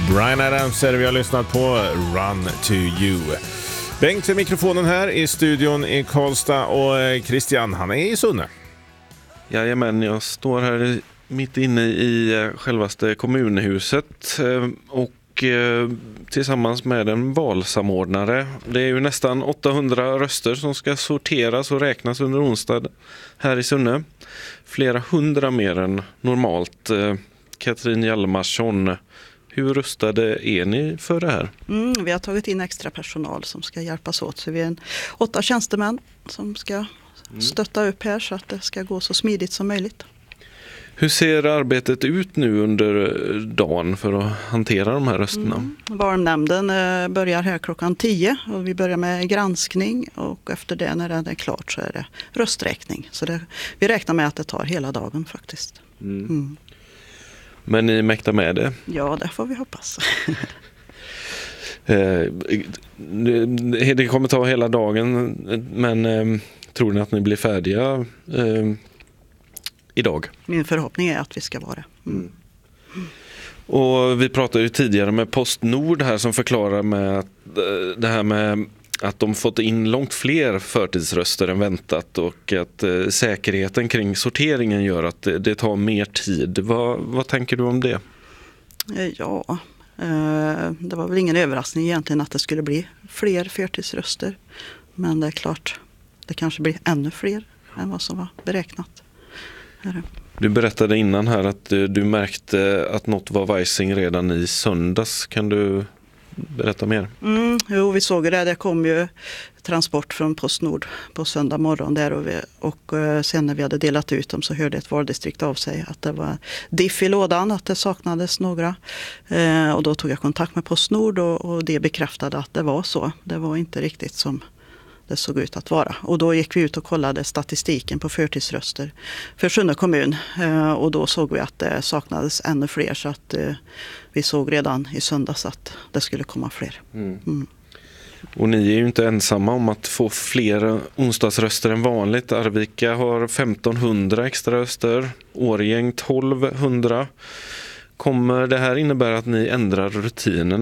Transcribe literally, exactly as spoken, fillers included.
Bryan Adams är det vi har lyssnat på, Run to You. Bengt vid mikrofonen här i studion i Karlstad och Christian, han är i Sunne. Jajamän, jag står här mitt inne i självaste kommunhuset och tillsammans med en valsamordnare. Det är ju nästan åttahundra röster som ska sorteras och räknas under onsdag här i Sunne. Flera hundra mer än normalt. Katrin Hjalmarsson, hur rustade är ni för det här? Mm, vi har tagit in extra personal som ska hjälpas åt. Så vi är en, åtta tjänstemän som ska stötta upp här så att det ska gå så smidigt som möjligt. Hur ser arbetet ut nu under dagen för att hantera de här rösterna? Mm. Valnämnden börjar här klockan tio och vi börjar med granskning och efter det när det är klart så är det rösträkning. Så det, vi räknar med att det tar hela dagen faktiskt. Mm. Mm. Men ni mäktar med det? Ja, det får vi hoppas. Det kommer ta hela dagen, men tror ni att ni blir färdiga eh, idag? Min förhoppning är att vi ska vara det. Mm. Mm. Och vi pratade ju tidigare med Postnord här som förklarar med att, det här med att de fått in långt fler förtidsröster än väntat och att eh, säkerheten kring sorteringen gör att det, det tar mer tid. Vad, vad tänker du om det? Ja, eh, det var väl ingen överraskning egentligen att det skulle bli fler förtidsröster. Men det är klart, det kanske blir ännu fler än vad som var beräknat. Du berättade innan här att du, du märkte att något var vajsing redan i söndags. Kan du berätta mer? Mm, jo, vi såg det. Det kom ju transport från Postnord på söndag morgon där och, vi, och sen när vi hade delat ut dem så hörde ett valdistrikt av sig att det var diff i lådan, att det saknades några. Eh, och då tog jag kontakt med Postnord och, och det bekräftade att det var så. Det var inte riktigt som det såg ut att vara. Och då gick vi ut och kollade statistiken på förtidsröster för Sunne kommun. Eh, och då såg vi att det saknades ännu fler så att eh, vi såg redan i söndags att det skulle komma fler. Mm. Mm. Och ni är ju inte ensamma om att få fler onsdagsröster än vanligt. Arvika har femtonhundra extra röster, Årgäng tolvhundra. Kommer det här innebära att ni ändrar rutinen